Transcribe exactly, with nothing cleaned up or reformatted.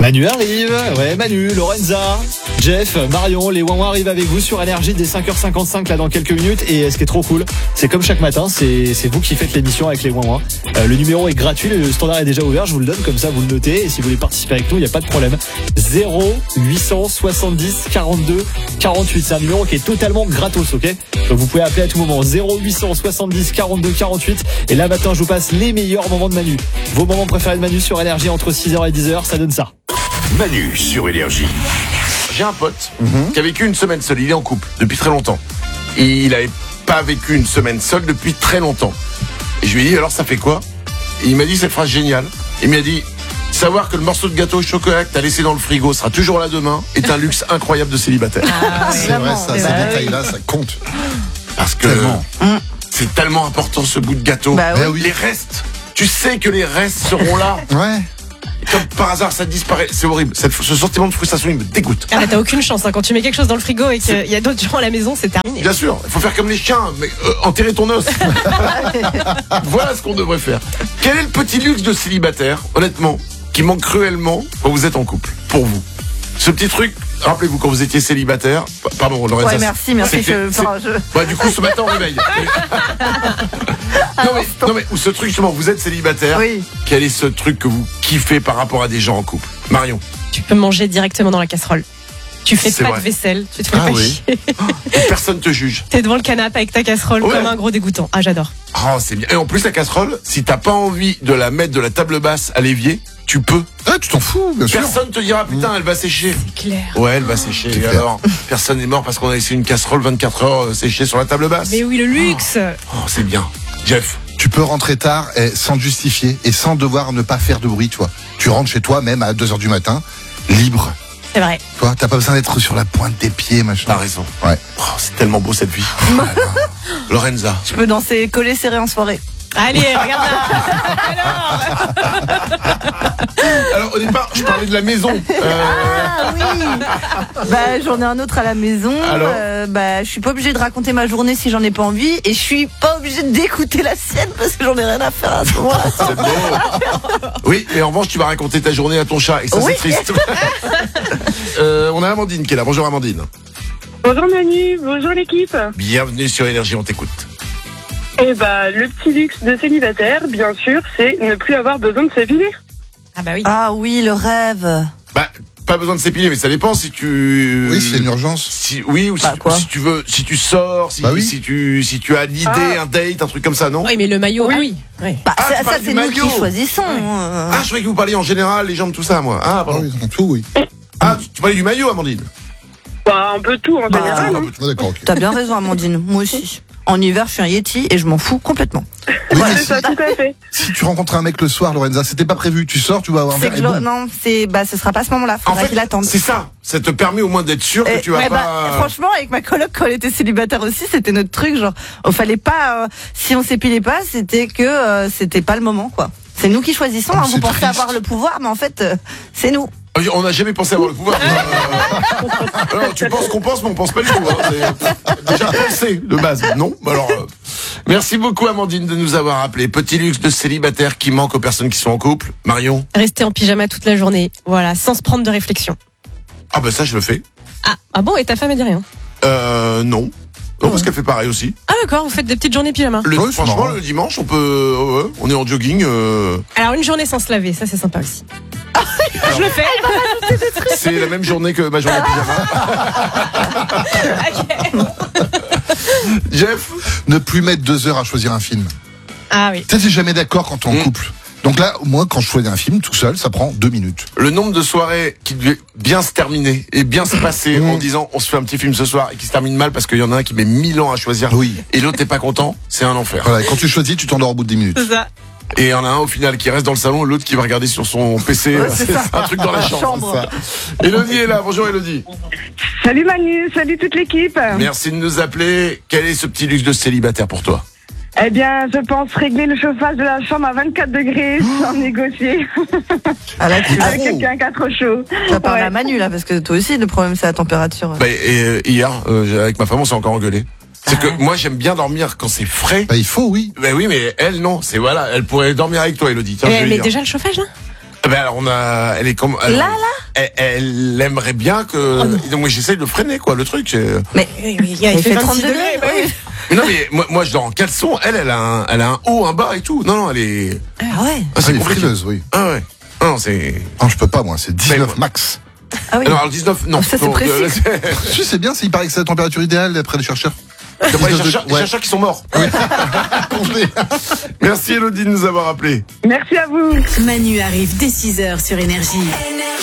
Manu arrive, ouais Manu, Lorenza, Jeff, Marion, les Ouin-Ouin arrivent avec vous sur Énergie dès cinq heures cinquante-cinq là dans quelques minutes. Et ce qui est trop cool, c'est comme chaque matin, c'est, c'est vous qui faites l'émission avec les Ouin-Ouin. Euh, le numéro est gratuit, le standard est déjà ouvert, je vous le donne comme ça vous le notez. Et si vous voulez participer avec nous, il n'y a pas de problème. zéro huit cent soixante-dix quarante-deux quarante-huit, c'est un numéro qui est totalement gratos, ok? Donc vous pouvez appeler à tout moment. Zéro huit cent soixante-dix quarante-deux quarante-huit. Et là maintenant je vous passe les meilleurs moments de Manu. Vos moments préférés de Manu sur Énergie entre six heures et dix heures, ça donne ça. Manu sur Énergie. J'ai un pote mm-hmm. qui a vécu une semaine seul. Il est en couple depuis très longtemps. Et il n'avait pas vécu une semaine seule depuis très longtemps. Et je lui ai dit, alors ça fait quoi? Et il m'a dit cette phrase géniale. Il m'a dit, savoir que le morceau de gâteau au chocolat que t'as laissé dans le frigo sera toujours là demain est un luxe incroyable de célibataire. Ah, oui, c'est vrai, ça, ces bah, détails-là, ça compte. Parce que tellement. C'est tellement important ce bout de gâteau. Bah, oui. Les restes, tu sais que les restes seront là. Ouais. Comme par hasard, ça disparaît. C'est horrible. Cette, ce sentiment de frustration, il me dégoûte. Ah, t'as aucune chance. Hein. Quand tu mets quelque chose dans le frigo et qu'il y a d'autres gens à la maison, c'est terminé. Bien sûr. Il faut faire comme les chiens. Mais euh, enterrer ton os. Voilà ce qu'on devrait faire. Quel est le petit luxe de célibataire, honnêtement, qui manque cruellement quand vous êtes en couple, pour vous? Ce petit truc, rappelez-vous quand vous étiez célibataire. Pardon, Lorenza. Ouais, merci, merci. Je, enfin, je... Bah, du coup, ce matin, on réveille. non, mais, non, mais, ou ce truc, justement, vous êtes célibataire. Oui. Quel est ce truc que vous kiffez par rapport à des gens en couple? Marion. Tu peux manger directement dans la casserole. Tu fais C'est pas vrai. de vaisselle, tu te fais Ah pas oui. chier. Personne te juge. T'es devant le canapé avec ta casserole Ouais. comme un gros dégoûtant. Ah, j'adore. Oh, c'est bien. Et en plus, la casserole, si t'as pas envie de la mettre de la table basse à l'évier, tu peux. Ah, tu t'en fous, bien sûr. Personne te dira, putain, elle va sécher. C'est clair. Ouais, elle va sécher. C'est Et clair. alors, personne n'est mort parce qu'on a laissé une casserole vingt-quatre heures euh, séchée sur la table basse. Mais oui, le luxe. Oh, c'est bien. Jeff. Tu peux rentrer tard et sans te justifier et sans devoir ne pas faire de bruit, toi. Tu rentres chez toi même à deux heures du matin, libre. C'est vrai. Toi, t'as pas besoin d'être sur la pointe des pieds, machin. T'as raison. Ouais. Oh, c'est tellement beau cette vie. Lorenza. Je peux danser collé serré en soirée. Allez, regarde là. Alors, au départ, je parlais de la maison. Euh, Ah oui. Bah j'en ai un autre à la maison. Alors euh, bah je suis pas obligée de raconter ma journée si j'en ai pas envie et je suis pas obligée d'écouter la sienne parce que j'en ai rien à faire à ce moment-là. c'est beau. Oui, mais en revanche, tu vas raconter ta journée à ton chat et ça, Oui. c'est triste. euh, on a Amandine qui est là. Bonjour Amandine. Bonjour Manu, bonjour l'équipe. Bienvenue sur Énergie, on t'écoute. Et bah le petit luxe de célibataire, bien sûr, c'est ne plus avoir besoin de s'épiler. Ah bah oui. Ah oui, le rêve. Bah, pas besoin de s'épiler, mais ça dépend si tu. Oui, c'est une urgence. Si, oui, ou si, Bah, quoi si tu veux, si tu sors, si, Bah oui. si tu, si tu as l'idée, Ah. un date, un truc comme ça, non? Oui, mais le maillot, Oui. ah oui. oui. Bah Ah, ça, tu ça, parles c'est du nous maillot. qui choisissons. euh. Ah, je croyais que vous parliez en général, les jambes, tout ça, moi. Ah, Ah pardon. oui, en tout, oui. Ah, tu, tu parlais du maillot, Amandine. Bah un peu tout en Bah, général. hein. Ah, d'accord, ok. T'as bien raison Amandine, moi aussi. En hiver, je suis un Yeti et je m'en fous complètement. Oui, mais C'est si, ça, tout à fait. si tu rencontres un mec le soir, Lorenza, c'était pas prévu. Tu sors, tu vas avoir un C'est verre que et je- boum. non, c'est bah ce sera pas à ce moment-là, En faudra fait, qu'il attende. c'est ça. Ça te permet au moins d'être sûr que Et- tu vas ouais, pas. bah, franchement, avec ma coloc quand elle était célibataire aussi, c'était notre truc. Genre, on fallait pas. euh, si on s'épilait pas, c'était que euh, c'était pas le moment, quoi. C'est nous qui choisissons. Oh, hein, c'est vous pensez triste. avoir le pouvoir, mais en fait, euh, c'est nous. On n'a jamais pensé avoir le pouvoir. Euh, alors, tu penses qu'on pense, mais on pense pas du tout. Hein. C'est déjà pensé de base. Non. Alors, euh, merci beaucoup, Amandine, de nous avoir appelé. Petit luxe de célibataire qui manque aux personnes qui sont en couple. Marion. Rester en pyjama toute la journée. Voilà, sans se prendre de réflexion. Ah bah ça, je le fais. Ah, ah bon, et ta femme elle dit rien? Euh, non. Non, parce qu'elle fait pareil aussi. Ah d'accord, vous faites des petites journées pyjama. Le, Ouais, c'est franchement, marrant. le dimanche, on peut, euh, ouais, on est en jogging. Euh, Alors une journée sans se laver, ça c'est sympa aussi. Je le fais. c'est la même journée que ma journée pyjama. Jeff. Ne plus mettre deux heures à choisir un film. Ah oui. Tu sais, t'es jamais d'accord quand t'es en Mm. couple. Donc là, moi, quand je choisis un film tout seul, ça prend deux minutes. Le nombre de soirées qui devaient bien se terminer et bien se passer Mmh. en disant on se fait un petit film ce soir et qui se termine mal parce qu'il y en a un qui met mille ans à choisir Oui. et l'autre n'est pas content, c'est un enfer. Voilà, et quand tu choisis, tu t'endors au bout de dix minutes. C'est ça. Et il y en a un au final qui reste dans le salon, l'autre qui va regarder sur son P C Ouais, c'est ça. un truc dans la La chambre. chambre. C'est ça. Elodie est là, bonjour Elodie. Salut Manu, salut toute l'équipe. Merci de nous appeler. Quel est ce petit luxe de célibataire pour toi? Eh bien, je pense régler le chauffage de la chambre à vingt-quatre degrés sans négocier Ah là, tu avec Oh. quelqu'un qui a trop chaud. vas parler Ouais. à Manu là, parce que toi aussi, le problème c'est la température. Bah, et, euh, hier, euh, avec ma femme, on s'est encore engueulé. C'est que moi, j'aime bien dormir quand c'est frais. Bah, il faut, oui. Ben oui, mais elle, non. C'est voilà, elle pourrait dormir avec toi, Elodie. Tiens, Et je vais elle lui met dire. déjà le chauffage là? Ben alors, on a, elle est comme. elle- Là, là elle, elle aimerait bien que. Donc moi j'essaye de freiner quoi le truc. euh. Mais Oui, oui, il, y a- il il fait fait vingt-six trente-deux degrés. bah oui. Mais non mais moi, moi je dors en caleçon. Elle elle a un, elle a un haut, un bas et tout. Non non elle est. Ah ouais. Ah, c'est Ah, les compliqué. frileuses, oui. Ah ouais. Non c'est. Non, je peux pas, moi, c'est dix-neuf Mais- max. Ah oui. Alors alors, dix-neuf non. Oh, ça, c'est non, précis. euh, Si, c'est bien, c'est- il paraît que c'est la température idéale d'après les chercheurs. D'après les dix-neuf chercheurs, les ouais. chercheurs qui sont morts. Merci Elodie de nous avoir appelés. Merci à vous. Manu arrive dès six heures sur Énergie.